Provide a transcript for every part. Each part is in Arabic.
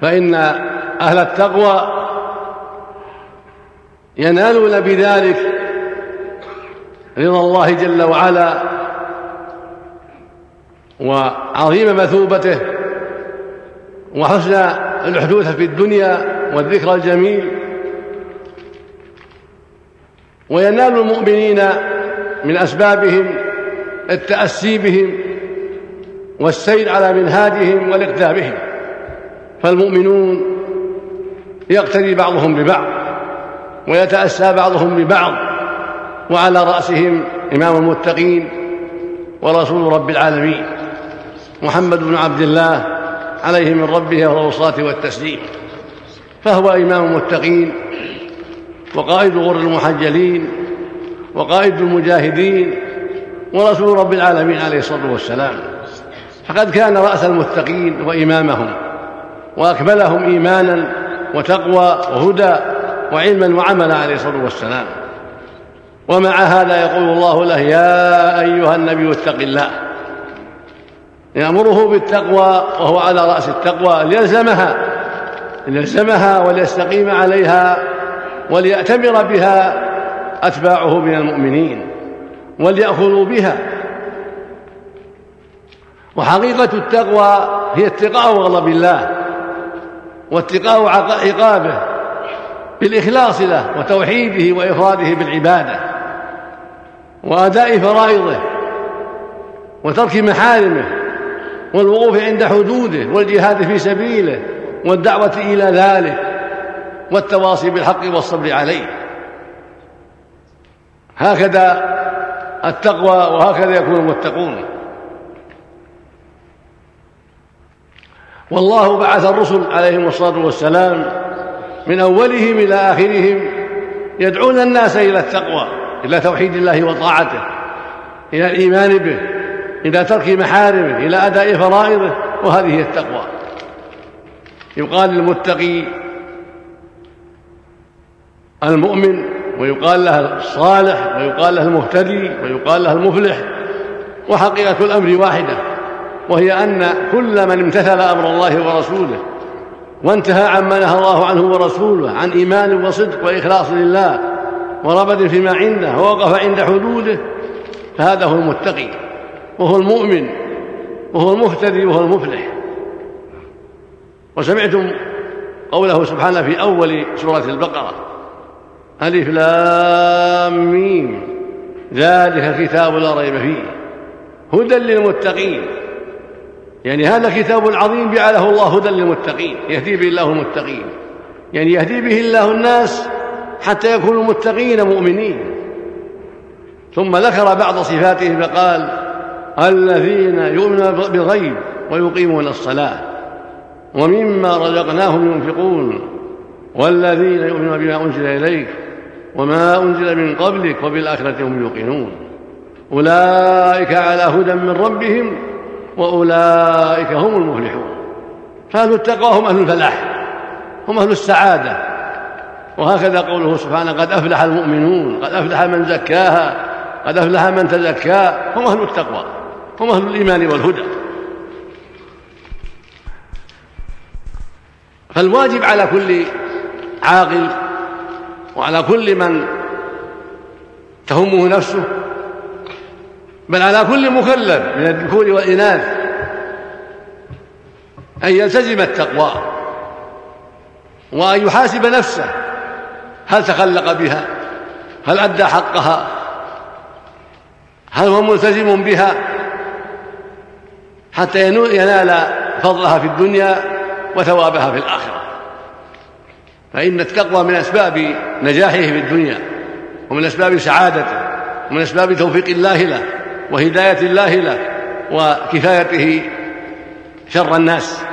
فإن أهل التقوى ينالون بذلك رضا الله جل وعلا وعظيم مثوبته وحسن الحدوث في الدنيا والذكر الجميل، وينال المؤمنين من أسبابهم التأسي بهم والسير على منهاجهم والاقتداء بهم. فالمؤمنون يقتدي بعضهم ببعض ويتأسى بعضهم ببعض، وعلى رأسهم إمام المتقين ورسول رب العالمين محمد بن عبد الله عليه من ربه أفضل الصلاة والتسليم، فهو إمام المتقين وقائد غر المحجلين وقائد المجاهدين ورسول رب العالمين عليه الصلاة والسلام، فقد كان رأس المتقين وإمامهم وأكملهم إيمانا وتقوى وهدى وعلما وعملا عليه الصلاة والسلام. ومع هذا يقول الله له: يا أيها النبي اتق الله، يأمره بالتقوى وهو على رأس التقوى ليلزمها وليستقيم عليها وليأتمر بها أتباعه من المؤمنين وليأخذوا بها. وحقيقة التقوى هي اتقاء غضب الله واتقاء عقابه بالإخلاص له وتوحيده وإفراده بالعبادة وأداء فرائضه وترك محارمه والوقوف عند حدوده والجهاد في سبيله والدعوة إلى ذلك والتواصي بالحق والصبر عليه. هكذا التقوى وهكذا يكون المتقون. والله بعث الرسل عليهم الصلاة والسلام من أولهم إلى آخرهم يدعون الناس إلى التقوى، إلى توحيد الله وطاعته، إلى الإيمان به، إلى ترك محارمه، إلى أداء فرائضه، وهذه هي التقوى. يقال للمتقي المؤمن، ويقال له الصالح، ويقال له المهتدي، ويقال له المفلح، وحقيقة الأمر واحدة، وهي أن كل من امتثل أمر الله ورسوله وانتهى عما نهى الله عنه ورسوله عن إيمان وصدق وإخلاص لله ورغبة فيما عنده ووقف عند حدوده، فهذا هو المتقي وهو المؤمن وهو المهتدي وهو المفلح. وسمعتم قوله سبحانه في أول سورة البقرة: ألف لام ميم ذلك الكتاب لا ريب فيه هدى للمتقين. يعني هذا كتاب عظيم جعله الله هدى للمتقين، يهدي به الله المتقين، يعني يهدي به الله الناس حتى يكونوا متقين مؤمنين. ثم ذكر بعض صفاته فقال: الذين يؤمنون بالغيب ويقيمون الصلاة ومما رزقناهم ينفقون والذين يؤمنون بما أنزل إليك وما أنزل من قبلك وبالآخرة هم يوقنون أولئك على هدى من ربهم وأولئك هم المفلحون. فأهل التقوى هم أهل الفلاح، هم أهل السعادة. وهكذا قوله سبحانه: قد أفلح المؤمنون، قد أفلح من زكاها، قد أفلح من تزكى. هم أهل التقوى، هم أهل الإيمان والهدى. فالواجب على كل عاقل وعلى كل من تهمه نفسه، بل على كل مكلف من الذكور والإناث، أن يلتزم التقوى وأن يحاسب نفسه: هل تخلق بها؟ هل أدى حقها؟ هل هو ملتزم بها حتى ينال فضلها في الدنيا وثوابها في الآخرة؟ فإن التقوى من أسباب نجاحه في الدنيا ومن أسباب سعادته ومن أسباب توفيق الله له وهداية الله له وكفايته شر الناس.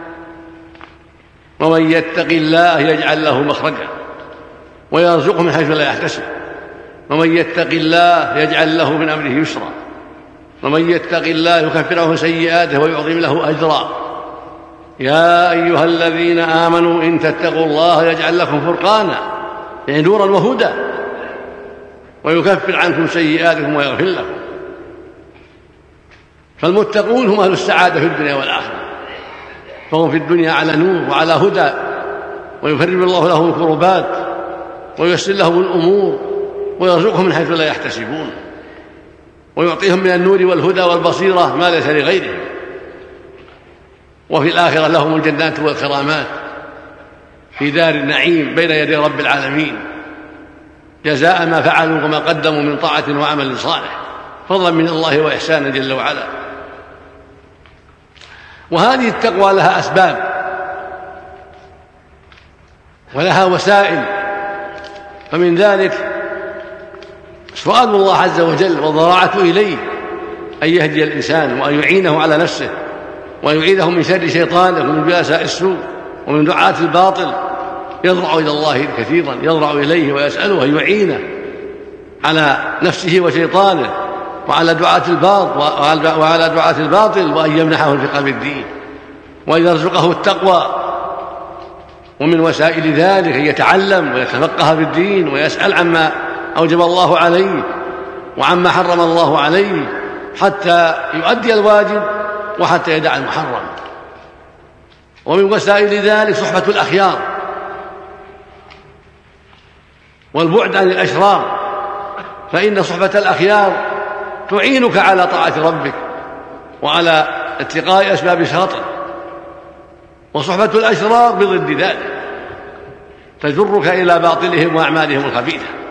ومن يتق الله يجعل له مخرجا ويرزقه من حيث لا يحتسب ومن يتق الله يجعل له من أمره يسرا ومن يتق الله يكفر عنه سيئاته ويعظم له أجرا. يا أيها الذين آمنوا إن تتقوا الله يجعل لكم فرقانا، يعني نورا وهدى، ويكفر عنكم سيئاتكم ويغفر لكم. فالمتقون هم أهل السعادة في الدنيا والآخرة، فهم في الدنيا على نور وعلى هدى، ويفرج الله لهم الكربات وييسر لهم الأمور ويرزقهم من حيث لا يحتسبون، ويعطيهم من النور والهدى والبصيرة ما ليس لغيرهم. وفي الآخرة لهم الجنات والكرامات في دار النعيم بين يدي رب العالمين، جزاء ما فعلوا وما قدموا من طاعة وعمل صالح، فضلا من الله وإحسانا جل وعلا. وهذه التقوى لها أسباب ولها وسائل، فمن ذلك سؤال الله عز وجل والضراعة إليه أن يهدي الإنسان وأن يعينه على نفسه وأن يعيده من شر شيطانه ومن جلساء السوء ومن دعاة الباطل. يضرع إلى الله كثيرا، يضرع إليه ويسأله أن يعينه على نفسه وشيطانه وعلى دعاة الباطل وأن يمنحه الفقه بالدين وأن يرزقه التقوى. ومن وسائل ذلك أن يتعلم ويتفقه في الدين ويسأل عما أوجب الله عليه وعما حرم الله عليه حتى يؤدي الواجب وحتى يدع المحرم. ومن وسائل ذلك صحبة الأخيار والبعد عن الأشرار، فإن صحبة الأخيار تعينك على طاعة ربك وعلى اتقاء أسباب شاطئ، وصحبة الأشرار بضد ذلك تجرك إلى باطلهم وأعمالهم الخبيثة.